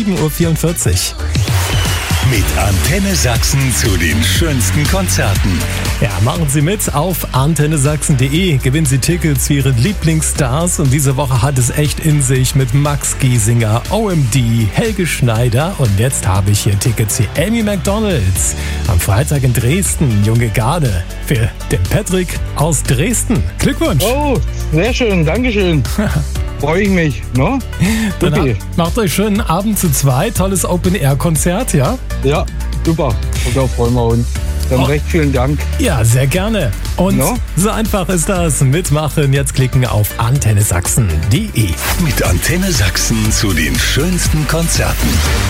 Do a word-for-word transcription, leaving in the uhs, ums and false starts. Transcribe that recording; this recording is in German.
sieben Uhr vierundvierzig. Mit Antenne Sachsen zu den schönsten Konzerten. Ja, machen Sie mit auf antenne sachsen punkt de. Gewinnen Sie Tickets für Ihre Lieblingsstars. Und diese Woche hat es echt in sich mit Max Giesinger, O M D, Helge Schneider. Und jetzt habe ich hier Tickets für Amy McDonalds. Am Freitag in Dresden, junge Garde. Für den Patrick aus Dresden. Glückwunsch. Oh, sehr schön, Dankeschön. Freue ich mich, ne? Dann Okay. habt- macht euch schönen Abend zu zweit. Tolles Open-Air-Konzert, ja? Ja, super. Und da freuen wir uns. Dann Oh. recht vielen Dank. Ja, sehr gerne. Und No? so einfach ist das. Mitmachen, jetzt klicken auf antenne sachsen punkt de. Mit Antenne Sachsen zu den schönsten Konzerten.